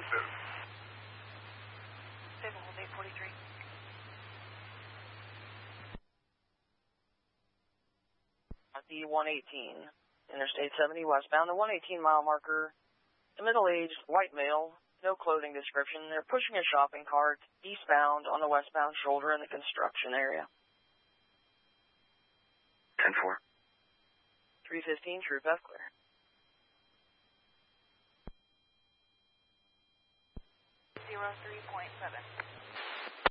Stable hold 843. At the 118, Interstate 70 westbound, the 118 mile marker, a middle-aged white male, no clothing description. They're pushing a shopping cart eastbound on the westbound shoulder in the construction area. 10-4. 315, true path clear. .7.